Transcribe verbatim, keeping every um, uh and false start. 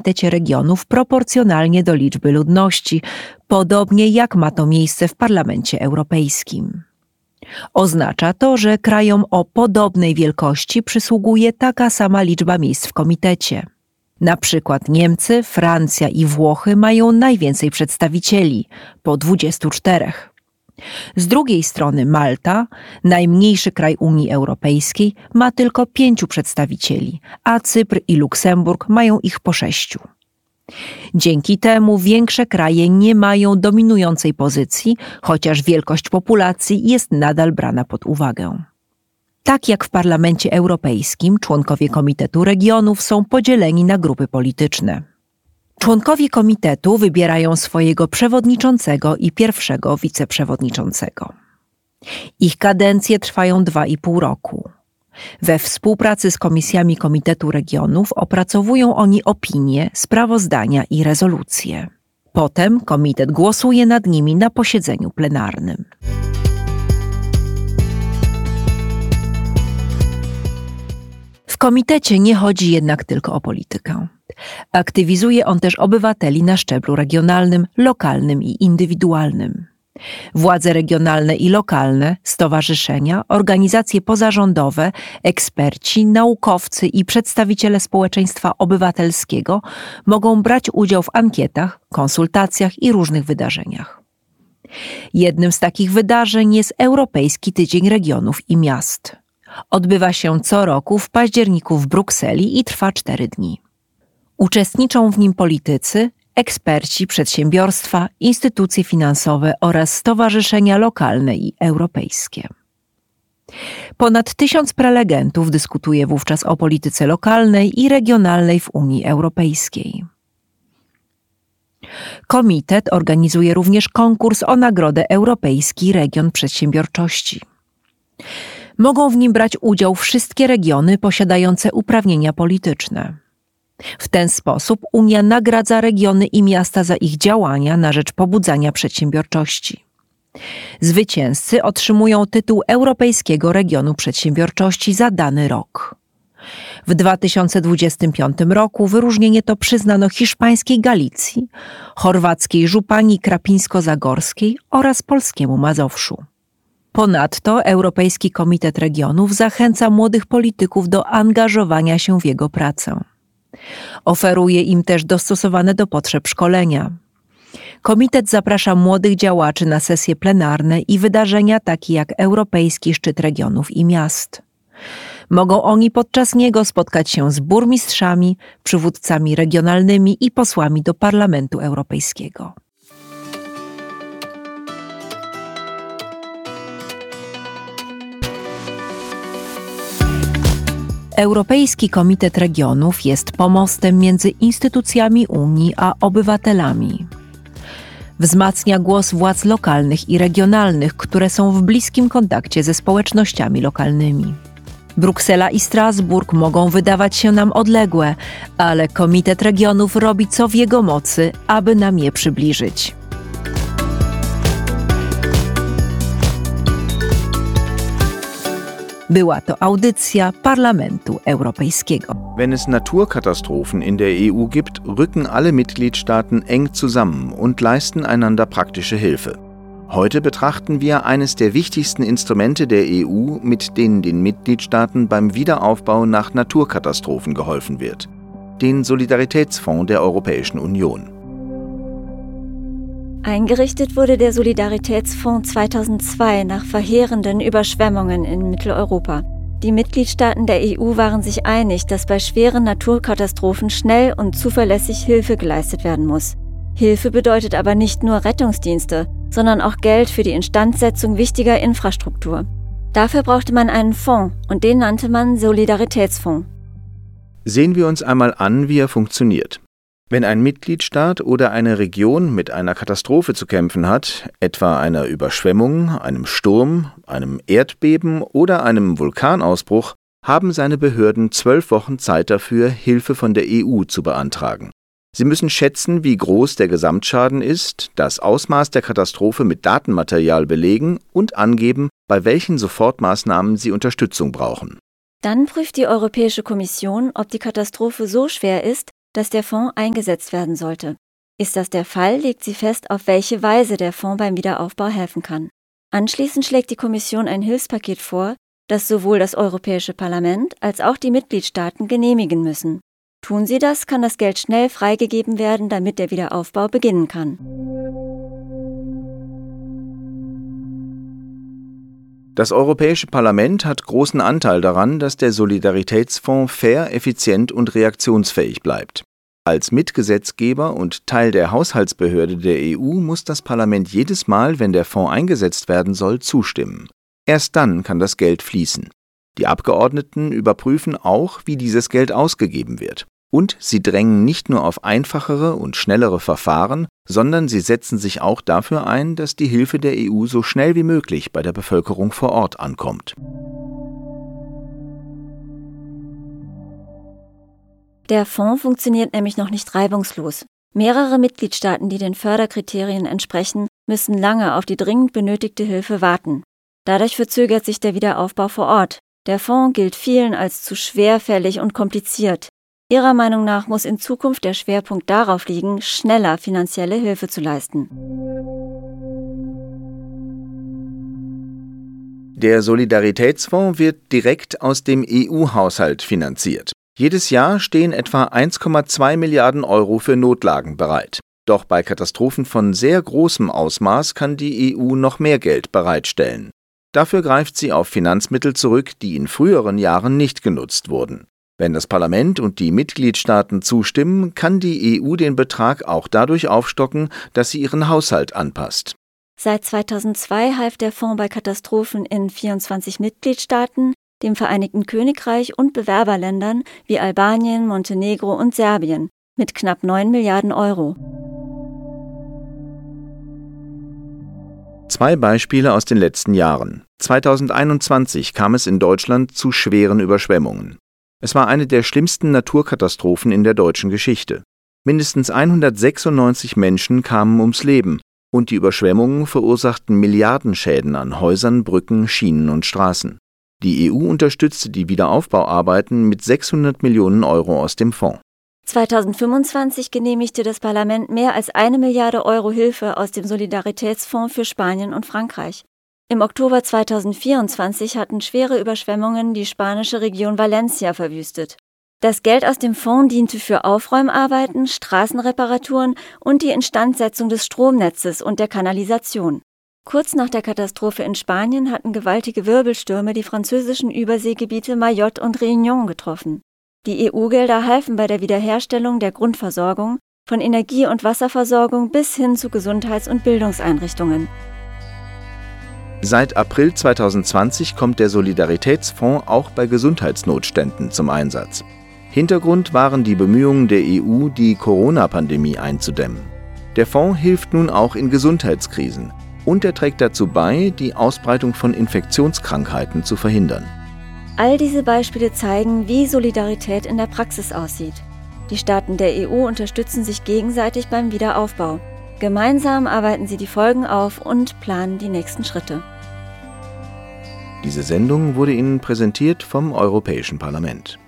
Komitecie Regionów proporcjonalnie do liczby ludności, podobnie jak ma to miejsce w Parlamencie Europejskim. Oznacza to, że krajom o podobnej wielkości przysługuje taka sama liczba miejsc w komitecie. Na przykład Niemcy, Francja i Włochy mają najwięcej przedstawicieli, po dwudziestu czterech. Z drugiej strony Malta, najmniejszy kraj Unii Europejskiej, ma tylko pięciu przedstawicieli, a Cypr i Luksemburg mają ich po sześciu. Dzięki temu większe kraje nie mają dominującej pozycji, chociaż wielkość populacji jest nadal brana pod uwagę. Tak jak w Parlamencie Europejskim, członkowie Komitetu Regionów są podzieleni na grupy polityczne. Członkowie komitetu wybierają swojego przewodniczącego i pierwszego wiceprzewodniczącego. Ich kadencje trwają dwa i pół roku. We współpracy z komisjami Komitetu Regionów opracowują oni opinie, sprawozdania i rezolucje. Potem komitet głosuje nad nimi na posiedzeniu plenarnym. W komitecie nie chodzi jednak tylko o politykę. Aktywizuje on też obywateli na szczeblu regionalnym, lokalnym i indywidualnym. Władze regionalne i lokalne, stowarzyszenia, organizacje pozarządowe, eksperci, naukowcy i przedstawiciele społeczeństwa obywatelskiego mogą brać udział w ankietach, konsultacjach i różnych wydarzeniach. Jednym z takich wydarzeń jest Europejski Tydzień Regionów i Miast. Odbywa się co roku w październiku w Brukseli i trwa cztery dni. Uczestniczą w nim politycy, eksperci, przedsiębiorstwa, instytucje finansowe oraz stowarzyszenia lokalne i europejskie. Ponad tysiąc prelegentów dyskutuje wówczas o polityce lokalnej i regionalnej w Unii Europejskiej. Komitet organizuje również konkurs o Nagrodę Europejski Region Przedsiębiorczości. Mogą w nim brać udział wszystkie regiony posiadające uprawnienia polityczne. W ten sposób Unia nagradza regiony i miasta za ich działania na rzecz pobudzania przedsiębiorczości. Zwycięzcy otrzymują tytuł Europejskiego Regionu Przedsiębiorczości za dany rok. W dwa tysiące dwudziestym piątym roku wyróżnienie to przyznano hiszpańskiej Galicji, chorwackiej Żupanii Krapińsko-Zagorskiej oraz polskiemu Mazowszu. Ponadto Europejski Komitet Regionów zachęca młodych polityków do angażowania się w jego pracę. Oferuje im też dostosowane do potrzeb szkolenia. Komitet zaprasza młodych działaczy na sesje plenarne i wydarzenia takie jak Europejski Szczyt Regionów i Miast. Mogą oni podczas niego spotkać się z burmistrzami, przywódcami regionalnymi i posłami do Parlamentu Europejskiego. Europejski Komitet Regionów jest pomostem między instytucjami Unii a obywatelami. Wzmacnia głos władz lokalnych i regionalnych, które są w bliskim kontakcie ze społecznościami lokalnymi. Bruksela i Strasburg mogą wydawać się nam odległe, ale Komitet Regionów robi co w jego mocy, aby nam je przybliżyć. Była to audycja Parlamentu Europejskiego. Wenn es Naturkatastrophen in der E U gibt, rücken alle Mitgliedstaaten eng zusammen und leisten einander praktische Hilfe. Heute betrachten wir eines der wichtigsten Instrumente der E U, mit denen den Mitgliedstaaten beim Wiederaufbau nach Naturkatastrophen geholfen wird: den Solidaritätsfonds der Europäischen Union. Eingerichtet wurde der Solidaritätsfonds zweitausendzwei nach verheerenden Überschwemmungen in Mitteleuropa. Die Mitgliedstaaten der E U waren sich einig, dass bei schweren Naturkatastrophen schnell und zuverlässig Hilfe geleistet werden muss. Hilfe bedeutet aber nicht nur Rettungsdienste, sondern auch Geld für die Instandsetzung wichtiger Infrastruktur. Dafür brauchte man einen Fonds und den nannte man Solidaritätsfonds. Sehen wir uns einmal an, wie er funktioniert. Wenn ein Mitgliedstaat oder eine Region mit einer Katastrophe zu kämpfen hat, etwa einer Überschwemmung, einem Sturm, einem Erdbeben oder einem Vulkanausbruch, haben seine Behörden zwölf Wochen Zeit dafür, Hilfe von der E U zu beantragen. Sie müssen schätzen, wie groß der Gesamtschaden ist, das Ausmaß der Katastrophe mit Datenmaterial belegen und angeben, bei welchen Sofortmaßnahmen sie Unterstützung brauchen. Dann prüft die Europäische Kommission, ob die Katastrophe so schwer ist, dass der Fonds eingesetzt werden sollte. Ist das der Fall, legt sie fest, auf welche Weise der Fonds beim Wiederaufbau helfen kann. Anschließend schlägt die Kommission ein Hilfspaket vor, das sowohl das Europäische Parlament als auch die Mitgliedstaaten genehmigen müssen. Tun sie das, kann das Geld schnell freigegeben werden, damit der Wiederaufbau beginnen kann. Das Europäische Parlament hat großen Anteil daran, dass der Solidaritätsfonds fair, effizient und reaktionsfähig bleibt. Als Mitgesetzgeber und Teil der Haushaltsbehörde der E U muss das Parlament jedes Mal, wenn der Fonds eingesetzt werden soll, zustimmen. Erst dann kann das Geld fließen. Die Abgeordneten überprüfen auch, wie dieses Geld ausgegeben wird. Und sie drängen nicht nur auf einfachere und schnellere Verfahren, sondern sie setzen sich auch dafür ein, dass die Hilfe der E U so schnell wie möglich bei der Bevölkerung vor Ort ankommt. Der Fonds funktioniert nämlich noch nicht reibungslos. Mehrere Mitgliedstaaten, die den Förderkriterien entsprechen, müssen lange auf die dringend benötigte Hilfe warten. Dadurch verzögert sich der Wiederaufbau vor Ort. Der Fonds gilt vielen als zu schwerfällig und kompliziert. Ihrer Meinung nach muss in Zukunft der Schwerpunkt darauf liegen, schneller finanzielle Hilfe zu leisten. Der Solidaritätsfonds wird direkt aus dem E U-Haushalt finanziert. Jedes Jahr stehen etwa eins Komma zwei Milliarden Euro für Notlagen bereit. Doch bei Katastrophen von sehr großem Ausmaß kann die E U noch mehr Geld bereitstellen. Dafür greift sie auf Finanzmittel zurück, die in früheren Jahren nicht genutzt wurden. Wenn das Parlament und die Mitgliedstaaten zustimmen, kann die E U den Betrag auch dadurch aufstocken, dass sie ihren Haushalt anpasst. Seit zweitausendzwei half der Fonds bei Katastrophen in vierundzwanzig Mitgliedstaaten, dem Vereinigten Königreich und Bewerberländern wie Albanien, Montenegro und Serbien mit knapp neun Milliarden Euro. Zwei Beispiele aus den letzten Jahren. zweitausendeinundzwanzig kam es in Deutschland zu schweren Überschwemmungen. Es war eine der schlimmsten Naturkatastrophen in der deutschen Geschichte. Mindestens hundertsechsundneunzig Menschen kamen ums Leben und die Überschwemmungen verursachten Milliardenschäden an Häusern, Brücken, Schienen und Straßen. Die E U unterstützte die Wiederaufbauarbeiten mit sechshundert Millionen Euro aus dem Fonds. zweitausendfünfundzwanzig genehmigte das Parlament mehr als eine Milliarde Euro Hilfe aus dem Solidaritätsfonds für Spanien und Frankreich. Im Oktober zweitausendvierundzwanzig hatten schwere Überschwemmungen die spanische Region Valencia verwüstet. Das Geld aus dem Fonds diente für Aufräumarbeiten, Straßenreparaturen und die Instandsetzung des Stromnetzes und der Kanalisation. Kurz nach der Katastrophe in Spanien hatten gewaltige Wirbelstürme die französischen Überseegebiete Mayotte und Réunion getroffen. Die E U-Gelder halfen bei der Wiederherstellung der Grundversorgung, von Energie- und Wasserversorgung bis hin zu Gesundheits- und Bildungseinrichtungen. Seit April zweitausendzwanzig kommt der Solidaritätsfonds auch bei Gesundheitsnotständen zum Einsatz. Hintergrund waren die Bemühungen der E U, die Corona-Pandemie einzudämmen. Der Fonds hilft nun auch in Gesundheitskrisen und er trägt dazu bei, die Ausbreitung von Infektionskrankheiten zu verhindern. All diese Beispiele zeigen, wie Solidarität in der Praxis aussieht. Die Staaten der E U unterstützen sich gegenseitig beim Wiederaufbau. Gemeinsam arbeiten sie die Folgen auf und planen die nächsten Schritte. Diese Sendung wurde Ihnen präsentiert vom Europäischen Parlament.